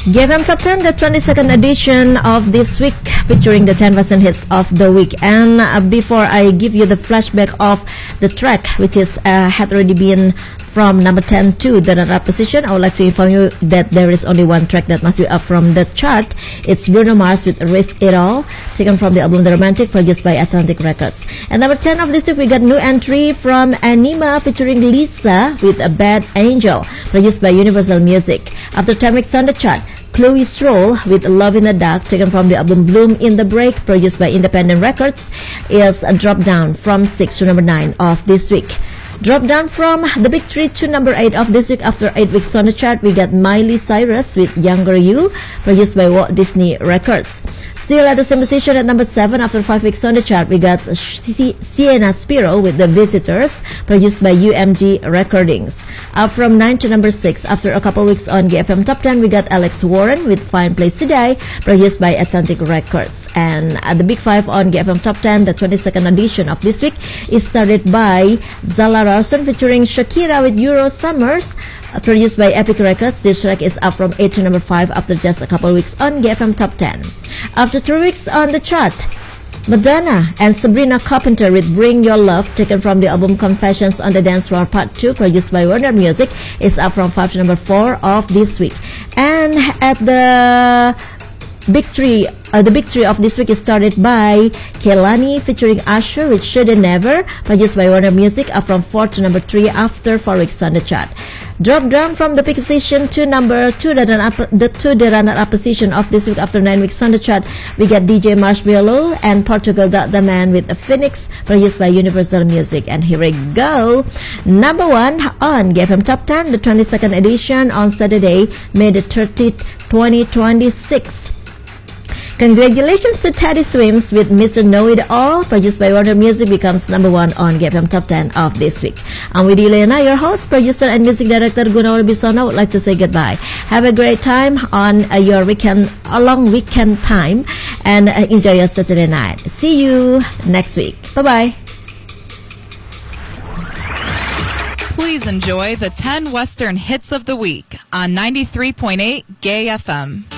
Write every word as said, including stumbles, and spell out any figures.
G F M Top ten, the twenty-second edition of this week, featuring the ten percent hits of the week. And uh, before I give you the flashback of the track, which is uh, had already been from number ten to the runner-up position, I would like to inform you that there is only one track that must be up from the chart. It's Bruno Mars with Risk It All, taken from the album The Romantic, produced by Atlantic Records. And number ten of this week, we got new entry from Anima featuring Lisa with A Bad Angel, produced by Universal Music. After ten weeks on the chart, Chloe Stroll with Love in the Dark, taken from the album Bloom in the Break, produced by Independent Records, is a drop down from six to number nine of this week. Drop down from the big three to number eight of this week. After eight weeks on the chart, we got Miley Cyrus with Younger You, produced by Walt Disney Records. Still at the same position at number seven, after five weeks on the chart, we got Sienna Spiro with The Visitors, produced by U M G Recordings. Up from nine to number six, after a couple weeks on G F M Top ten, we got Alex Warren with Fine Place Today, produced by Atlantic Records. And at the big five on G F M Top ten, the twenty-second edition of this week is started by Zala Rawson featuring Shakira with Euro Summers, Uh, produced by Epic Records. This track is up from eight to number five after just a couple of weeks on G F M Top ten. After three weeks on the chart, Madonna and Sabrina Carpenter with Bring Your Love, taken from the album Confessions on the Dance Floor Part two, produced by Warner Music, is up from five to number four of this week. And at the Big Three, uh, the Big Three of this week is started by Kehlani featuring Usher with Should and Never, produced by Warner Music, up from four to number three after four weeks on the chart. Drop down from the peak position to number two, the runner-up, the to the runner-up position of this week after nine weeks on the chart. We got D J Marshmello and Portugal the Man with a Phoenix, produced by Universal Music. And here we go, number one on G F M Top ten, the twenty-second edition on Saturday, May the thirtieth, twenty twenty-six. Congratulations to Teddy Swims with Mister Know It All, produced by Warner Music, becomes number one on G F M Top ten of this week. I'm with Elena, your host, producer, and music director Gunawan Wibisono. Would like to say goodbye. Have a great time on uh, your weekend, a long weekend time, and uh, enjoy your Saturday night. See you next week. Bye bye. Please enjoy the ten Western hits of the week on ninety-three point eight Gay F M.